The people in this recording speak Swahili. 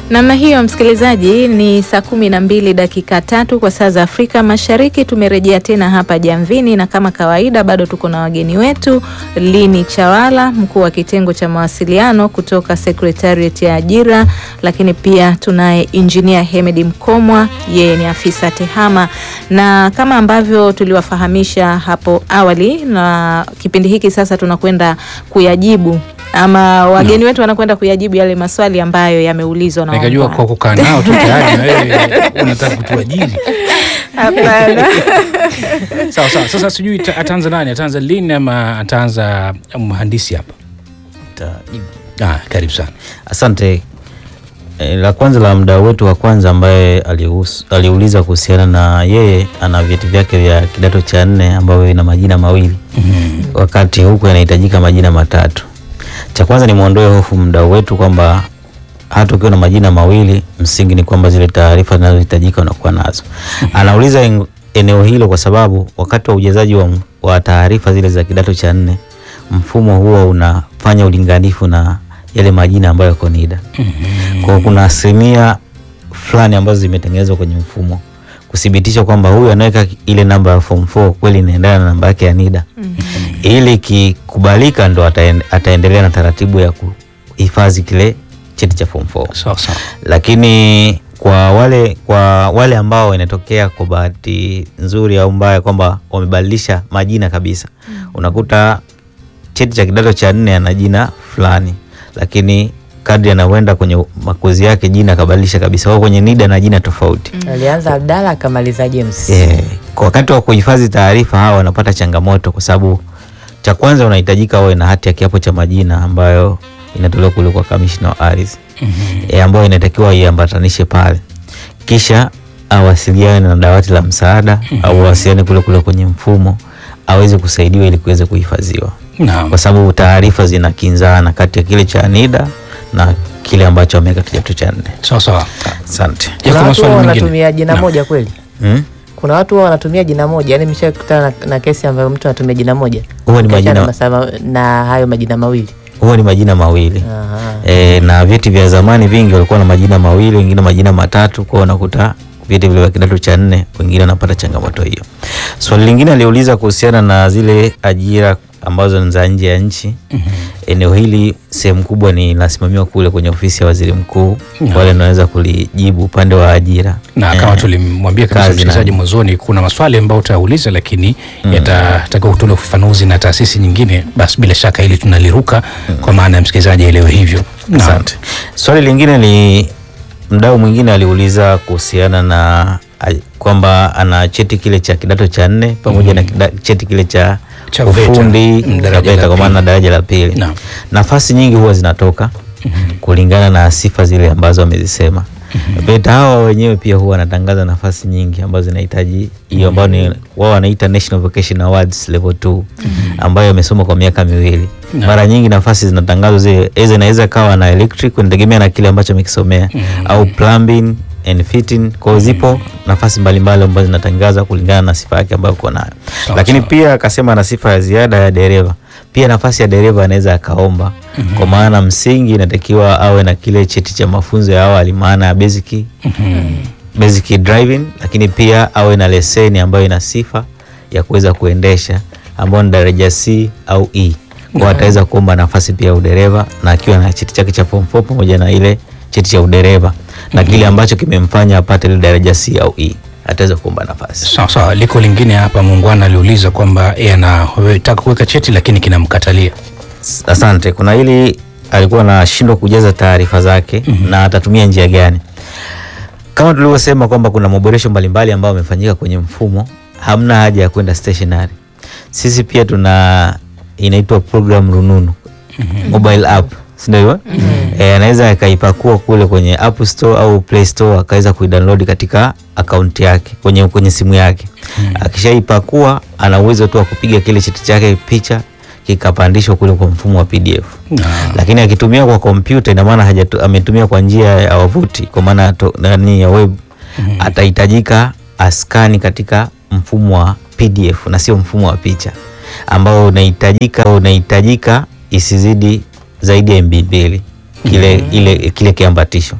Namna hiyo msikilizaji, ni saa 12:03 kwa saa za Afrika Mashariki. Tumerejea tena hapa Jamvini na kama kawaida bado tuko na wageni wetu. Lini Chawala, mkuu wa kitengo cha mawasiliano kutoka Secretariat ya Ajira, lakini pia tunaye Engineer Hemedi Mkomwa, yeye ni afisa tehama, na kama ambavyo tuliwafahamisha hapo awali, na kipindi hiki sasa tunakwenda kuyajibu ama wageni wetu wanakwenda kuyajibu yale maswali ambayo yameulizwa na wao. Nikajua kwa kukaa nao tu tayari na wewe unataka kutuajiri. Hapana. Sawa. Sasa sijui ataanza nani? Ataanza Lini ama ataanza mhandisi hapa? Karibu sana. Asante. La kwanza la mdau wetu wa kwanza ambaye aliuliza kuhusiana na yeye ana vyeti vyake vya kidato cha 4 ambavyo vina majina mawili. Wakati huku yanahitajika majina matatu. Cha kwanza ni muondoe hofu mdau wetu kwamba hata ukiwa na majina mawili msingi ni kwamba zile taarifa zinazohitajika unakuwa nazo. Anauliza eneo hilo kwa sababu wakati wa ujazaji wa taarifa zile za kidato cha 4 mfumo huo unafanya ulinganifu na yale majina ambayo yako NIDA. Kwa kuna asilimia fulani ambazo zimetengenezwa kwenye mfumo kuthibitisha kwamba huyu anaweka ile namba ya form 4 kweli inaendana na namba yake ya NIDA. Ili kikubalika ndo ataendelea na taratibu ya kuhifadhi kile cheti cha form 4. Sawa. Lakini kwa wale ambao inatokea kwa bahati nzuri au mbaya kwamba wamebadilisha majina kabisa. Unakuta cheti cha kidato cha 4 ana jina fulani, lakini kadri anaenda kwenye makozi yake jina kabadilisha kabisa. Wao kwenye NIDA na jina tofauti. Alianza Abdalla akamaliza James. Kwa wakati wa kuhifadhi taarifa hawa wanapata changamoto kwa sababu cha kwanza unahitajika awe na hati ya kiapo cha majina ambayo inatolewa kule kwa kamishna wa ardhi. Ambayo inatakiwa iambatanishe pale. Kisha awasiliane na dawati la msaada au awasiliane kule kwenye mfumo aweze kusaidiwa ili kuweze kuhifadhiwa. Kwa sababu taarifa zinakinzana kati ya kile cha NIDA na kile ambacho ameweka kidato cha 4. Sawa. Asante. Kuna watu wanatumia jina moja kweli? Kuna watu wanatumia jina moja, yani nimeshakutana na kesi ambayo mtu anatumia jina moja. Huo ni majina na hayo majina mawili. Huo ni majina mawili. Na vyeti vya zamani vingi walikuwa na majina mawili, wengine majina matatu, kwa unakuta vyeti vile vya kidato cha 4 wengine wanapata changamoto hiyo. Swali lingine aliuliza kuhusiana na zile ajira ambazo ni za nje ya nchi. Eneo hili sehemu kubwa ni nasimamiwa kule kwenye ofisi ya waziri mkuu. Wale wanaweza kulijibu upande wa ajira. Na kama tulimwambia kabisa msikilizaji mwanzoni, kuna maswali ambayo utauliza lakini yatataka kutoa ufafanuzi na taasisi nyingine, basi bila shaka hili tunaliruka kwa maana ya msikilizaji aelewe hivyo. Asante. Swali lingine ni mdau mwingine aliuliza kuhusiana na kwamba ana cheti kile cha kidato cha 4 pamoja na cheti kile cha ufundi kwa maana daraja la pili. Nafasi nyingi huwa zinatoka kulingana na sifa zile ambazo amezisema. VETA hao wenyewe pia huwa wanatangaza nafasi nyingi ambazo zinahitaji hiyo ambayo ni wao wanaita National Vocational Awards Level 2 ambayo amesoma kwa miaka 2. Mara nyingi nafasi zinatangazwa zile inaweza kawa na electric kutegemea na kile ambacho amekisomea au plumbing and fitting. Kwa zipo nafasi mbalimbali ambazo zinatangaza kulingana na sifa yake ambayo uko nayo. Lakini pia akasema na sifa ya ziada ya dereva. Pia nafasi ya dereva anaweza akaomba. Kwa maana msingi inatakiwa awe na kile cheti cha mafunzo ya awali, maana ya basic driving, lakini pia awe na leseni ambayo ina sifa ya kuweza kuendesha ambayo ni daraja C au E. Kwa ataweza kuomba nafasi pia ya udereva na akiwa na cheti chake cha form 4 pamoja na ile cheti cha udereva na kile ambacho kimemfanya apate ile daraja C au E, ataweza kuomba nafasi. Sawa. Liko lingine hapa muungwana aliuliza kwamba yeye anataka kuweka cheti lakini kinamkatalia. Asante. Kuna hili alikuwa anashindwa kujaza taarifa zake na atatumia njia gani? Kama tulivyosema kwamba kuna maboresho mbalimbali ambayo yamefanyika kwenye mfumo, hamna haja ya kwenda stationary. Sisi pia tuna inaitwa program rununu, mobile app, ndio hivyo? Anaweza akaipakua kule kwenye App Store au Play Store akaweza kuidownload katika account yake kwenye simu yake. Akishaipakua ana uwezo tu wa kupiga kile cheti chake picha kikapandishwa kule kwa mfumo wa PDF. Lakini akitumia kwa kompyuta ina maana ametumia kwa njia ya wavuti kwa maana ya web, atahitajika askani katika mfumo wa PDF na sio mfumo wa picha ambao unahitajika isizidi zaidi ya MB 2 kile kiambatisho.